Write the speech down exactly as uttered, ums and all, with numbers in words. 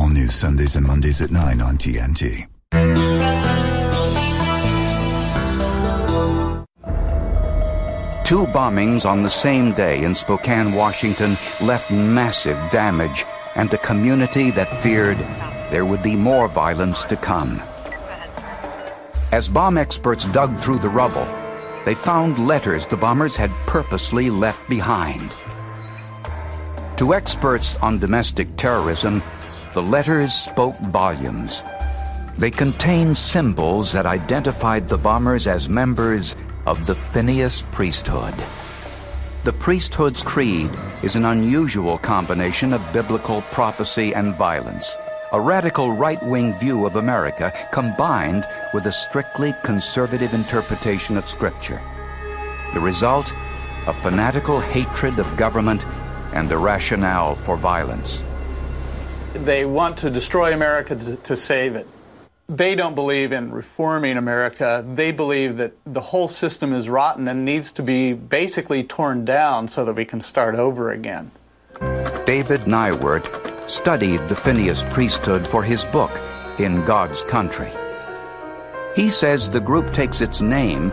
All new Sundays and Mondays at nine on T N T. Two bombings on the same day in Spokane, Washington left massive damage and a community that feared there would be more violence to come. As bomb experts dug through the rubble, they found letters the bombers had purposely left behind. To experts on domestic terrorism, the letters spoke volumes. They contained symbols that identified the bombers as members of the Phineas priesthood. The priesthood's creed is an unusual combination of biblical prophecy and violence, a radical right-wing view of America combined with a strictly conservative interpretation of Scripture. The result? A fanatical hatred of government and the rationale for violence. They want to destroy America to, to save it. They don't believe in reforming America. They believe that the whole system is rotten and needs to be basically torn down so that we can start over again. David Neiwert studied the Phineas priesthood for his book, In God's Country. He says the group takes its name